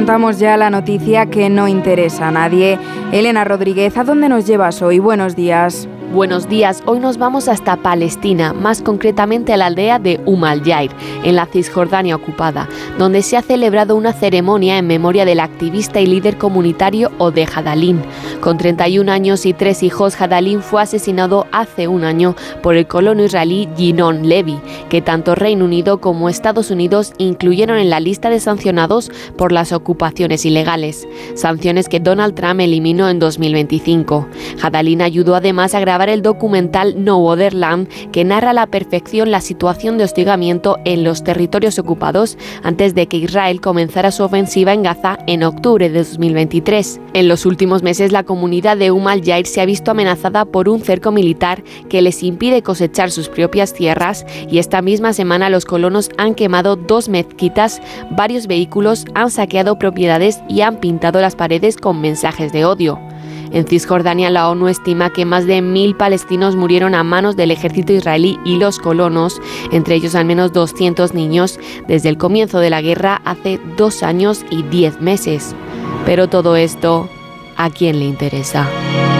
contamos ya la noticia que no interesa a nadie. Elena Rodríguez, ¿a dónde nos llevas hoy? Buenos días. Buenos días, hoy nos vamos hasta Palestina, más concretamente a la aldea de Al Yair, en la Cisjordania ocupada, donde se ha celebrado una ceremonia en memoria del activista y líder comunitario Oded Hadalin. Con 31 años y 3 hijos, Hadalin fue asesinado hace un año por el colono israelí Yinon Levi, que tanto Reino Unido como Estados Unidos incluyeron en la lista de sancionados por las ocupaciones ilegales, sanciones que Donald Trump eliminó en 2025. Hadalin ayudó además a grabar el documental No Other Land, que narra a la perfección la situación de hostigamiento en los territorios ocupados antes de que Israel comenzara su ofensiva en Gaza en octubre de 2023. En los últimos meses, la comunidad de Al Yair se ha visto amenazada por un cerco militar que les impide cosechar sus propias tierras, y esta misma semana los colonos han quemado 2 mezquitas, varios vehículos, han saqueado propiedades y han pintado las paredes con mensajes de odio. En Cisjordania, la ONU estima que más de 1.000 palestinos murieron a manos del ejército israelí y los colonos, entre ellos al menos 200 niños, desde el comienzo de la guerra hace 2 años y 10 meses. Pero todo esto, ¿a quién le interesa?